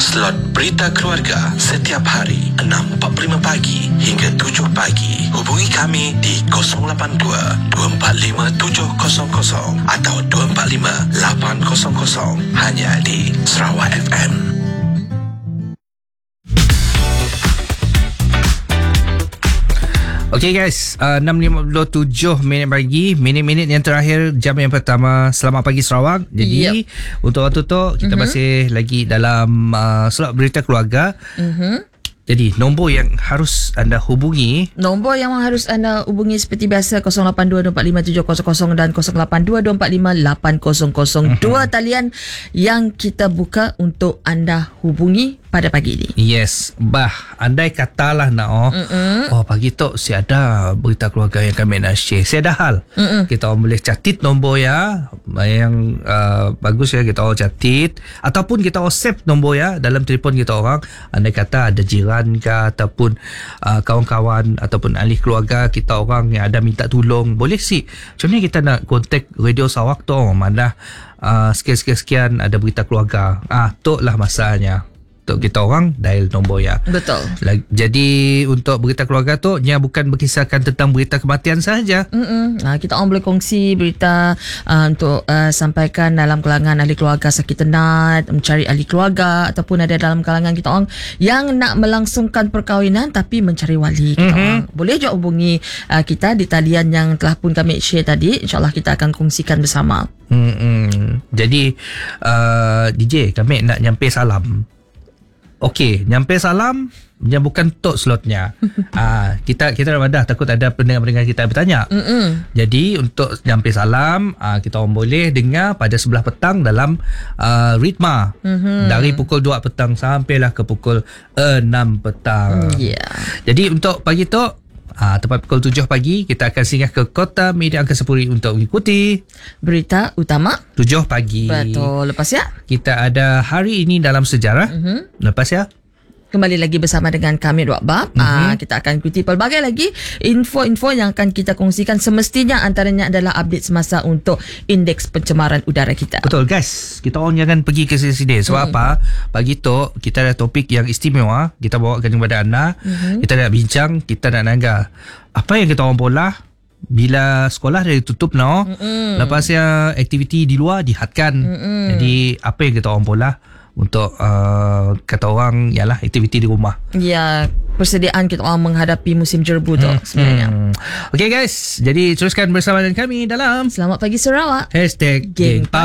Slot Berita Keluarga setiap hari 6.45 pagi hingga 7 pagi. Hubungi kami di 082-245-700 atau 245-800 hanya di Sarawak FM. Okay guys, 6.57 minit pagi, minit-minit yang terakhir jam yang pertama. Selamat pagi Sarawak. Jadi untuk waktu tu kita masih lagi dalam slot Berita Keluarga. Jadi nombor yang harus anda hubungi, seperti biasa 082-245-700 dan 082-245-800. Dua talian yang kita buka untuk anda hubungi pada pagi ini. Yes, andai katalah nak pagi tu si ada berita keluarga yang kami nak share. Si ada hal. Kita boleh catit nombor ya yang bagus ya, kita orang catit ataupun kita orang save nombor ya dalam telefon kita orang. Andai kata ada jiran ke ataupun kawan-kawan ataupun ahli keluarga kita orang yang ada minta tolong, boleh si. Contohnya kita nak kontak Radio Sarawak tu, mana sekian-sekian ada berita keluarga. Tu lah masanya. Untuk kita orang dial nombor ya. Betul. Jadi untuk berita keluarga tu bukan berkisahkan tentang berita kematian sahaja. Kita orang boleh kongsi berita untuk sampaikan dalam kalangan ahli keluarga sakit tenat, mencari ahli keluarga, ataupun ada dalam kalangan kita orang yang nak melangsungkan perkahwinan tapi mencari wali. Kita orang boleh juga hubungi kita di talian yang telah pun kami share tadi. InsyaAllah kita akan kongsikan bersama. Jadi DJ kami nak nyampai salam. Okey, nyampe salam yang bukan tok slotnya. Kita dah takut ada pendengar-pendengar kita bertanya. Jadi untuk nyampe salam, kita orang boleh dengar pada sebelah petang dalam ritma. Dari pukul 2 petang sampailah ke pukul 6 petang. Jadi untuk pagi tu tepat pukul 7 pagi kita akan singgah ke Kota Media Angkasa Puri untuk mengikuti berita utama 7 pagi. Betul. Lepas ya kita ada hari ini dalam sejarah. Lepas ya kembali lagi bersama dengan kami Dua Bab. Kita akan ikuti pelbagai lagi info-info yang akan kita kongsikan. Semestinya antaranya adalah update semasa untuk indeks pencemaran udara kita. Betul guys, kita orang jangan pergi ke sini. Sebab apa? Pagi tu kita ada topik yang istimewa kita bawakan kepada anda. Kita nak bincang, kita nak nangga apa yang kita orang pola bila sekolah dah ditutup lepas yang aktiviti di luar dihadkan. Jadi apa yang kita orang pola untuk kata orang ialah aktiviti di rumah. Ya, persediaan kita orang menghadapi musim jerbu tu sebenarnya. Okay guys, jadi teruskan bersama dengan kami dalam Selamat Pagi Sarawak #Geng